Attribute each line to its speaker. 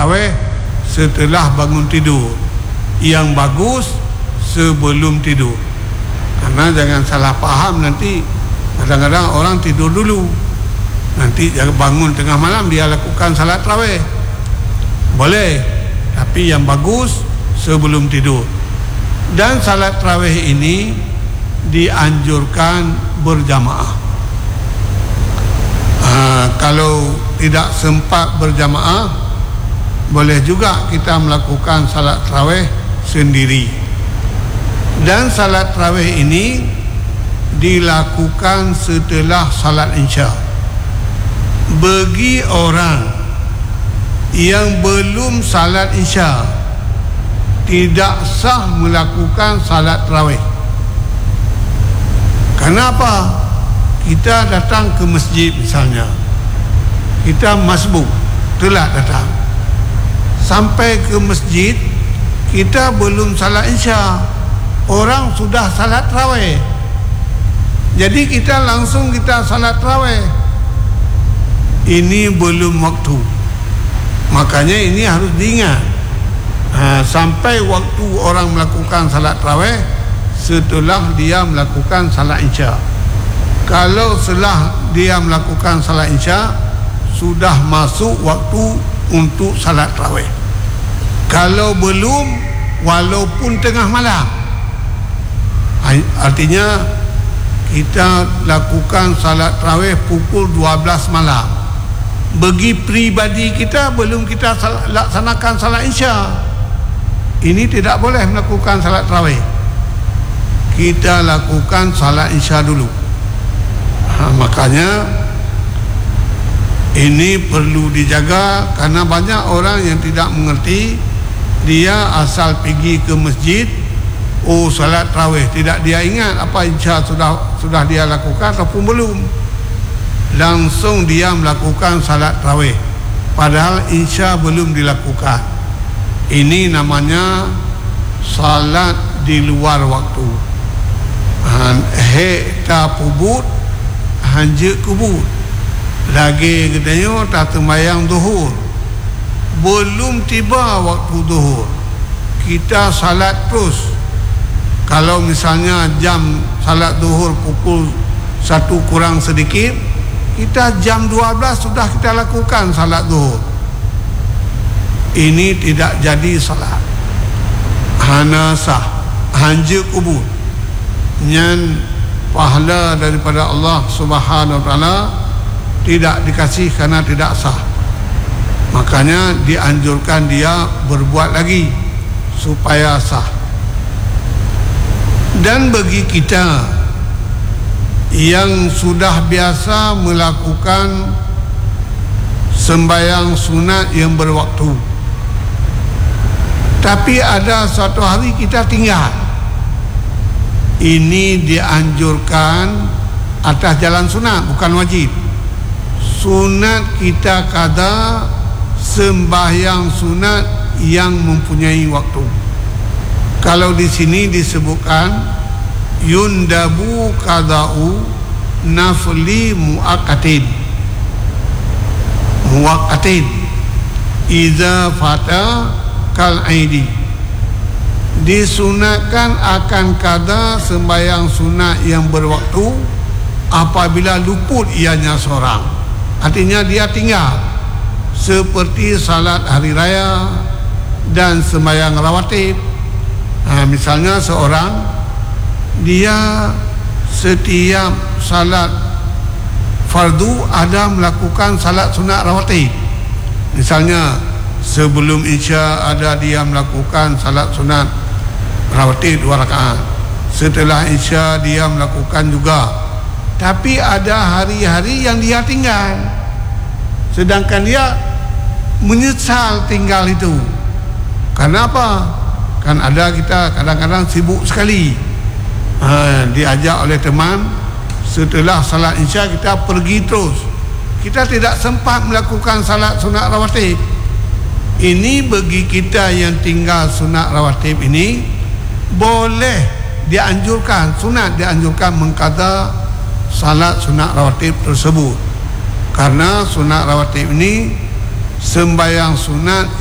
Speaker 1: tarawih setelah bangun tidur. Yang bagus sebelum tidur. Karena jangan salah faham, nanti kadang-kadang orang tidur dulu, nanti bangun tengah malam dia lakukan salat tarawih. Boleh, tapi yang bagus sebelum tidur. Dan salat tarawih ini dianjurkan berjamaah. Kalau tidak sempat berjamaah, boleh juga kita melakukan salat tarawih sendiri. Dan salat tarawih ini dilakukan setelah salat isya. Bagi orang yang belum salat isya, tidak sah melakukan salat tarawih. Kenapa? Kita datang ke masjid misalnya, kita masbuk, telat datang, sampai ke masjid kita belum salat isya, orang sudah salat tarawih. Jadi kita langsung salat tarawih. Ini belum waktu. Makanya ini harus diingat. Sampai waktu orang melakukan salat tarawih setelah dia melakukan salat isya. Kalau setelah dia melakukan salat isya, sudah masuk waktu untuk salat tarawih. Kalau belum, walaupun tengah malam, artinya kita lakukan salat tarawih pukul 12 malam. Bagi pribadi kita, belum kita laksanakan salat isya, ini tidak boleh melakukan salat tarawih. Kita lakukan salat isya dulu. Makanya ini perlu dijaga, karena banyak orang yang tidak mengerti. Dia asal pergi ke masjid, salat tarawih, tidak dia ingat apa isya sudah dia lakukan ataupun belum. Langsung dia melakukan salat tarawih, padahal isya belum dilakukan. Ini namanya salat di luar waktu. Hekta pubut hanja kubur. Lagi katanya tak sembahyang zuhur, belum tiba waktu zuhur, kita salat terus. Kalau misalnya jam salat zuhur pukul 1 kurang sedikit, kita jam 12 sudah kita lakukan salat zuhur. Ini tidak jadi salat, hana sah, hanja kubur. Yang pahala daripada Allah Subhanahu wa taala tidak dikasih karena tidak sah. Makanya dianjurkan dia berbuat lagi supaya sah. Dan bagi kita yang sudah biasa melakukan sembahyang sunat yang berwaktu, tapi ada suatu hari kita tinggal, ini dianjurkan atas jalan sunat, bukan wajib. Sunat kita qada sembahyang sunat yang mempunyai waktu. Kalau di sini disebutkan yundabu qada'u nafli muaqqatin idza fata kal aidi. Disunatkan akan qada sembahyang sunat yang berwaktu apabila luput ianya seorang, artinya dia tinggal, seperti salat hari raya dan sembahyang rawatib. Misalnya seorang dia setiap salat fardu ada melakukan salat sunat rawatib. Misalnya sebelum isya ada dia melakukan salat sunat rawatib 2 rakaat, setelah isya dia melakukan juga. Tapi ada hari-hari yang dia tinggal, sedangkan dia menyesal tinggal itu. Kenapa? Kan ada kita kadang-kadang sibuk sekali, diajak oleh teman, setelah salat isya kita pergi terus, kita tidak sempat melakukan salat sunat rawatib. Ini bagi kita yang tinggal sunat rawatib ini boleh dianjurkan, sunat dianjurkan mengqada salat sunat rawatib tersebut, karena sunat rawatib ini sembahyang sunat